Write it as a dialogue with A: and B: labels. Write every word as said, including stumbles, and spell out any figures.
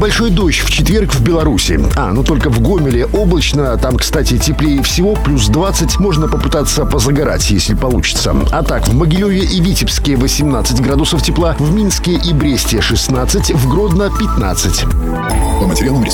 A: небольшой дождь в четверг в Беларуси. А, ну только в Гомеле облачно. Там, кстати, теплее всего, плюс двадцать. Можно попытаться позагорать, если получится. А так, в Могилеве и Витебске восемнадцать градусов тепла, в Минске и Бресте шестнадцать, в Гродно пятнадцать.
B: По материалам ресурсов